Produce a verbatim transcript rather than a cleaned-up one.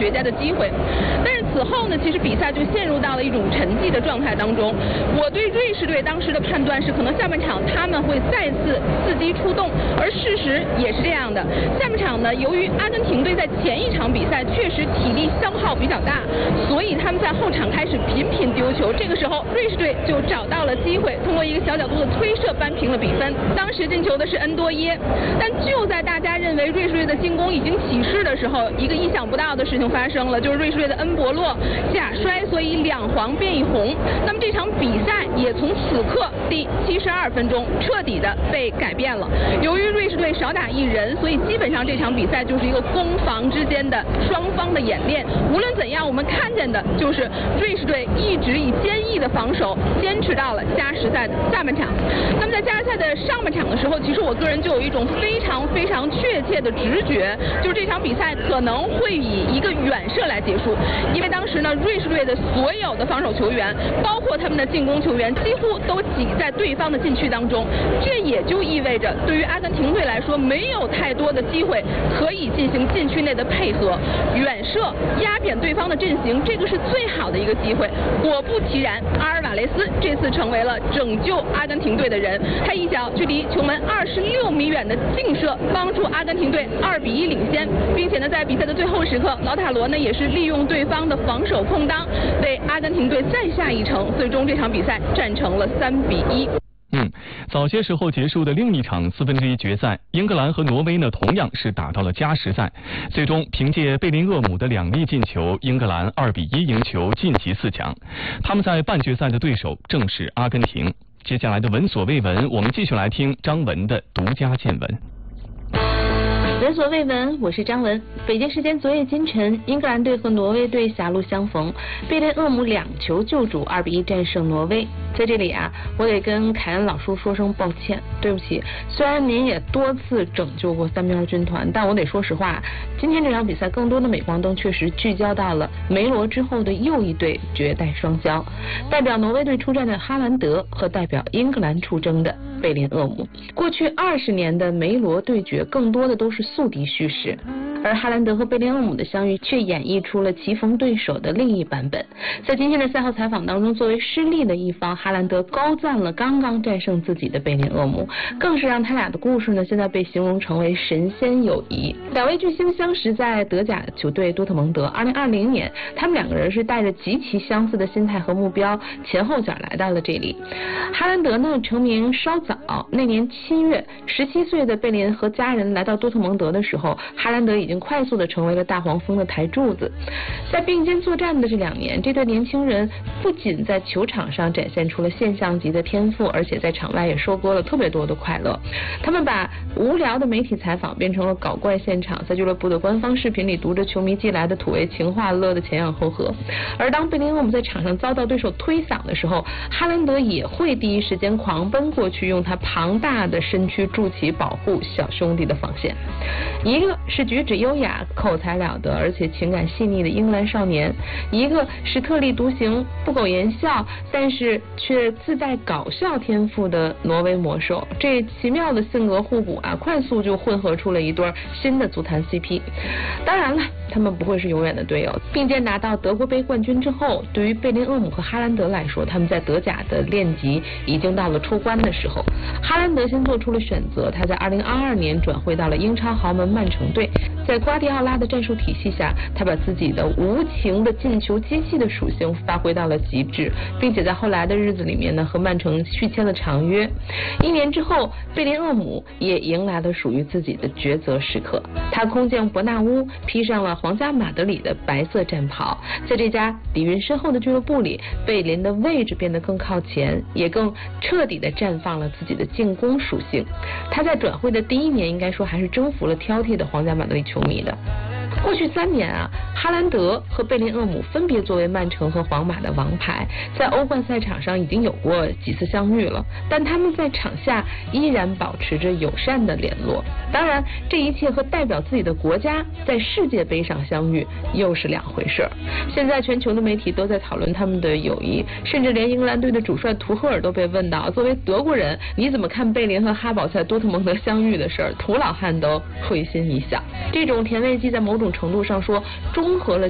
绝佳的机会。但是此后呢，其实比赛就陷入到了一种沉寂的状态当中。我对瑞士队当时的判断是，可能下半场他们会再次伺机出动，而事实也是这样的。下半场呢，由于阿根廷队在前一场比赛确实体力消耗比较大，所以他们在后场开始频频丢球。这个时候，瑞士队就找到了机会，通过一个小角度的推射扳平了比分。当时进球的是恩多耶，但就在大家认为瑞士队的进攻已经起势的时候，一个意想不到的事情发生了，就是瑞士队的恩博洛假摔，所以两黄变一红。那么这场比赛也从此刻第七十二分钟彻底的被改变了。由于瑞士队少打一人，所以基本上这场比赛就是一个攻防之间的双方的演练。无论怎样，我们看见的就是瑞士队一直以坚毅的防守坚持到了加时赛的下半场。那么在加时赛的上半场的时候，其实我个人就有一种非常非常确切的直觉，就是这场比赛可能会以一个远射来结束。因为当时呢，瑞士队的所有的防守球员，包括他们的进攻球员，几乎都挤在对方的禁区当中。这也就意味着，对于阿根廷队来说，没有太多的机会可以进行禁区内的配合，远射压扁对方的阵型，这个是最好的一个机会。果不其然，阿尔瓦雷斯这次成为了拯救阿根廷队的人，他一脚距离球门二十六米远的劲射，帮助阿根廷队二比一领先，并且呢，在比赛的最后时刻，老塔罗呢也是利用对方的防守空当，为阿根廷队再下一城，最终这场比赛战成了三比一。 嗯，早些时候结束的另一场四分之一决赛，英格兰和挪威呢同样是打到了加时赛，最终凭借贝林厄姆的两粒进球，英格兰二比一赢球晋级四强。他们在半决赛的对手正是阿根廷。接下来的闻所未闻，我们继续来听张文的独家见闻。 闻所未闻，我是张文。北京时间昨夜今晨，英格兰队和挪威队狭路相逢，贝林厄姆两球救主，二比一战胜挪威。在这里啊，我得跟凯恩老叔说声抱歉，对不起。虽然您也多次拯救过三面军团，但我得说实话，今天这场比赛更多的镁光灯确实聚焦到了梅罗之后的又一对绝代双骄，代表挪威队出战的哈兰德和代表英格兰出征的贝林厄姆。过去二十年的梅罗对决，更多的都是宿敌叙事，而哈兰德和贝林厄姆的相遇却演绎出了棋逢对手的另一版本。在今天的赛后采访当中，作为失利的一方，哈兰德高赞了刚刚战胜自己的贝林厄姆，更是让他俩的故事呢，现在被形容成为神仙友谊。两位巨星相识在德甲球队多特蒙德，二零二零年，他们两个人是带着极其相似的心态和目标，前后脚来到了这里。哈兰德呢成名稍早，那年七月，十七岁的贝林和家人来到多特蒙德的时候，哈兰德已经快速的成为了大黄蜂的台柱子。在并肩作战的这两年，这对年轻人不仅在球场上展现出了现象级的天赋，而且在场外也收割了特别多的快乐。他们把无聊的媒体采访变成了搞怪现场，在俱乐部的官方视频里读着球迷寄来的土味情话，乐得前仰后合。而当贝林厄姆在场上遭到对手推搡的时候，哈兰德也会第一时间狂奔过去，用他庞大的身躯筑起保护小兄弟的防线。一个是举止优雅、口才了得而且情感细腻的英格兰少年，一个是特立独行、不苟言笑但是却自带搞笑天赋的挪威魔兽。这奇妙的性格互补啊，快速就混合出了一对新的足坛 C P。 当然了，他们不会是永远的队友。并肩拿到德国杯冠军之后，对于贝林厄姆和哈兰德来说，他们在德甲的练级已经到了出关的时候。哈兰德先做出了选择，他在二零二二年转会到了英超豪门曼城队。在瓜迪奥拉的战术体系下，他把自己的无情的进球机器的属性发挥到了极致，并且在后来的日子里面呢，和曼城续签了长约。一年之后，贝林厄姆也迎来了属于自己的抉择时刻。他空降伯纳乌，披上了皇家马德里的白色战袍。在这家底蕴深厚的俱乐部里，贝林的位置变得更靠前，也更彻底的绽放了自己的进攻属性。他在转会的第一年，应该说还是征服了挑剔的皇家马德里球迷的。过去三年啊，哈兰德和贝林厄姆分别作为曼城和皇马的王牌，在欧冠赛场上已经有过几次相遇了，但他们在场下依然保持着友善的联络。当然，这一切和代表自己的国家在世界杯上相遇又是两回事儿。现在全球的媒体都在讨论他们的友谊，甚至连英格兰队的主帅图赫尔都被问到，作为德国人，你怎么看贝林和哈堡在多特蒙德相遇的事儿？图老汉都会心一笑。这种甜味剂在某种程度上说中和了